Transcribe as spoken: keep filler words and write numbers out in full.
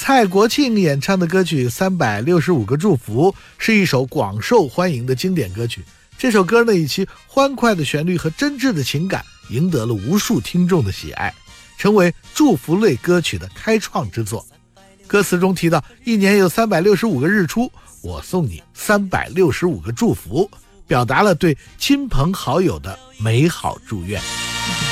蔡国庆演唱的歌曲《三百六十五个祝福》是一首广受欢迎的经典歌曲。这首歌呢，以其欢快的旋律和真挚的情感，赢得了无数听众的喜爱，成为祝福类歌曲的开创之作。歌词中提到，一年有三百六十五个日出，我送你三百六十五个祝福，表达了对亲朋好友的美好祝愿。